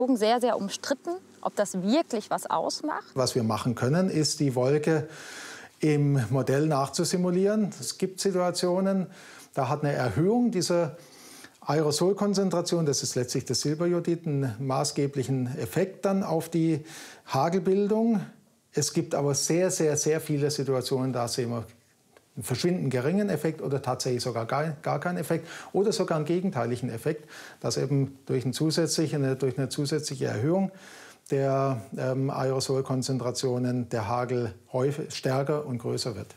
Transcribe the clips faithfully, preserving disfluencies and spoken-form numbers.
Sehr, sehr umstritten, ob das wirklich was ausmacht. Was wir machen können, ist die Wolke im Modell nachzusimulieren. Es gibt Situationen, da hat eine Erhöhung dieser Aerosolkonzentration, das ist letztlich das Silberjodid, einen maßgeblichen Effekt dann auf die Hagelbildung. Es gibt aber sehr, sehr, sehr viele Situationen, da sehen wir einen verschwindend geringen Effekt oder tatsächlich sogar gar, gar keinen Effekt oder sogar einen gegenteiligen Effekt, dass eben durch, ein zusätzliche, eine, durch eine zusätzliche Erhöhung der ähm, Aerosolkonzentrationen der Hagel häufig stärker und größer wird.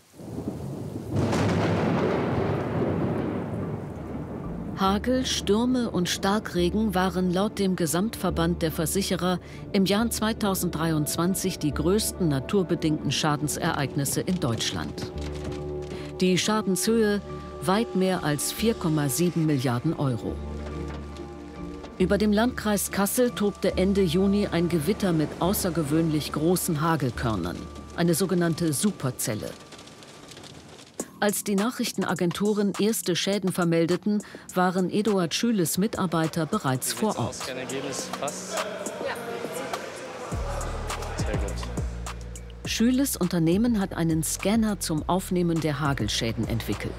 Hagel, Stürme und Starkregen waren laut dem Gesamtverband der Versicherer im Jahr zweitausenddreiundzwanzig die größten naturbedingten Schadensereignisse in Deutschland. Die Schadenshöhe weit mehr als vier Komma sieben Milliarden Euro. Über dem Landkreis Kassel tobte Ende Juni ein Gewitter mit außergewöhnlich großen Hagelkörnern, eine sogenannte Superzelle. Als die Nachrichtenagenturen erste Schäden vermeldeten, waren Eduard Schüles Mitarbeiter bereits vor Ort. Schüles Unternehmen hat einen Scanner zum Aufnehmen der Hagelschäden entwickelt.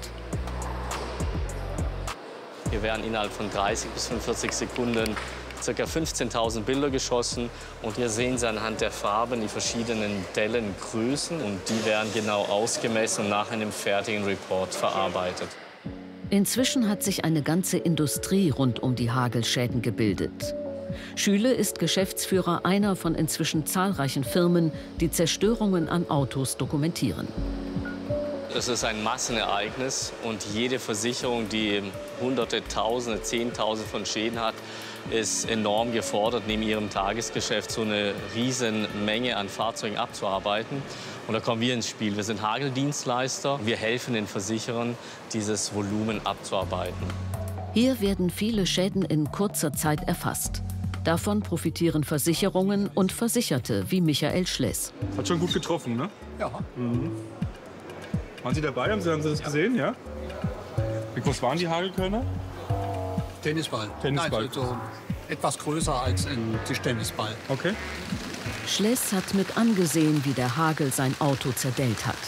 Hier werden innerhalb von dreißig bis fünfundvierzig Sekunden ca. fünfzehntausend Bilder geschossen. Und hier sehen Sie anhand der Farben die verschiedenen Dellengrößen. Und die werden genau ausgemessen und nach einem fertigen Report verarbeitet. Inzwischen hat sich eine ganze Industrie rund um die Hagelschäden gebildet. Schüle ist Geschäftsführer einer von inzwischen zahlreichen Firmen, die Zerstörungen an Autos dokumentieren. Das ist ein Massenereignis und jede Versicherung, die Hunderte, Tausende, Zehntausende von Schäden hat, ist enorm gefordert, neben ihrem Tagesgeschäft so eine riesen Menge an Fahrzeugen abzuarbeiten. Und da kommen wir ins Spiel. Wir sind Hageldienstleister. Wir helfen den Versicherern, dieses Volumen abzuarbeiten. Hier werden viele Schäden in kurzer Zeit erfasst. Davon profitieren Versicherungen und Versicherte wie Michael Schless. Hat schon gut getroffen, ne? Ja. Mhm. Waren Sie dabei? Haben Sie, haben Sie das gesehen? Ja. Wie groß waren die Hagelkörner? Tennisball. Tennisball. Nein, so etwas größer als ein Tischtennisball. Okay. Schless hat mit angesehen, wie der Hagel sein Auto zerdellt hat.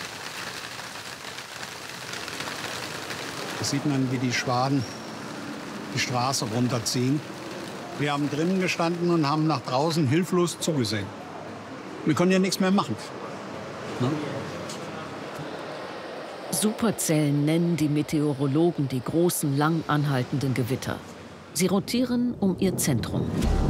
Da sieht man, wie die Schwaden die Straße runterziehen. Wir haben drinnen gestanden und haben nach draußen hilflos zugesehen. Wir konnten ja nichts mehr machen. Ne? Superzellen nennen die Meteorologen die großen, lang anhaltenden Gewitter. Sie rotieren um ihr Zentrum.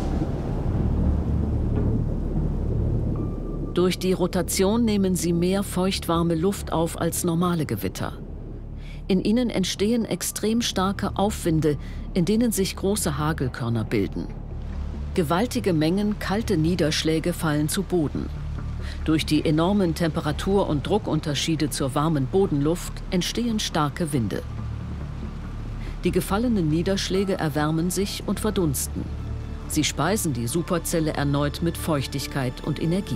Durch die Rotation nehmen sie mehr feuchtwarme Luft auf als normale Gewitter. In ihnen entstehen extrem starke Aufwinde, in denen sich große Hagelkörner bilden. Gewaltige Mengen kalte Niederschläge fallen zu Boden. Durch die enormen Temperatur- und Druckunterschiede zur warmen Bodenluft entstehen starke Winde. Die gefallenen Niederschläge erwärmen sich und verdunsten. Sie speisen die Superzelle erneut mit Feuchtigkeit und Energie.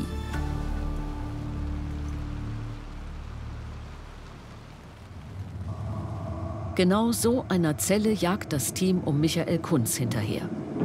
Genau so einer Zelle jagt das Team um Michael Kunz hinterher.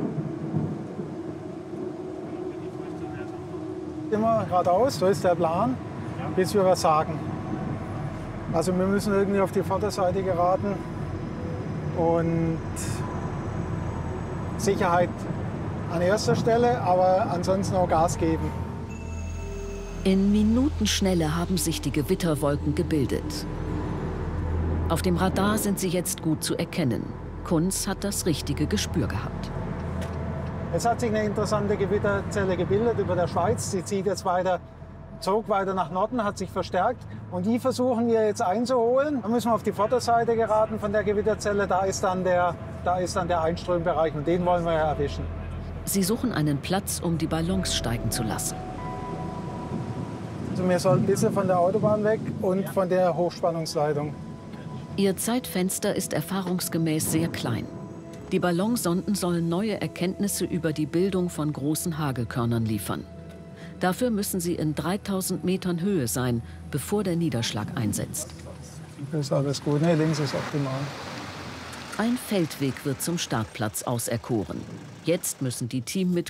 Immer geradeaus, so ist der Plan, bis wir was sagen. Also wir müssen irgendwie auf die Vorderseite geraten und Sicherheit an erster Stelle, aber ansonsten auch Gas geben. In Minutenschnelle haben sich die Gewitterwolken gebildet. Auf dem Radar sind sie jetzt gut zu erkennen. Kunz hat das richtige Gespür gehabt. Es hat sich eine interessante Gewitterzelle gebildet über der Schweiz. Sie zieht jetzt weiter, zog weiter nach Norden, hat sich verstärkt. Und die versuchen wir jetzt einzuholen. Da müssen wir auf die Vorderseite geraten von der Gewitterzelle. Da ist dann der, da ist dann der Einströmbereich und den wollen wir ja erwischen. Sie suchen einen Platz, um die Ballons steigen zu lassen. Also wir sollen ein bisschen von der Autobahn weg und von der Hochspannungsleitung. Ihr Zeitfenster ist erfahrungsgemäß sehr klein. Die Ballonsonden sollen neue Erkenntnisse über die Bildung von großen Hagelkörnern liefern. Dafür müssen sie in dreitausend Metern Höhe sein, bevor der Niederschlag einsetzt. Das ist alles gut, ne? Links ist optimal. Ein Feldweg wird zum Startplatz auserkoren. Jetzt müssen die Teammitglieder